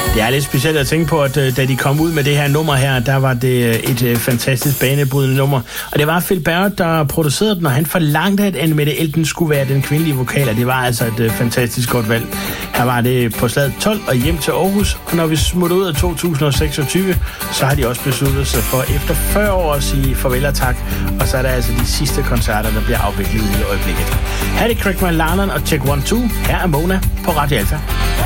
Det er lidt specielt at tænke på, at da de kom ud med det her nummer her, der var det et fantastisk banebrydende nummer. Og det var Phil Barrett, der producerede den, og han forlangte, at Annemette Elton skulle være den kvindelige vokal, og det var altså et fantastisk godt valg. Her var det på slaget 12 og hjem til Aarhus, og når vi smutter ud af 2026, så har de også besluttet sig for efter 40 år at sige farvel og tak, og så er der altså de sidste koncerter, der bliver afviklet i øjeblikket. Her er det Craig McLachlan og Check 1-2. Her er Mona på Radio Alpha.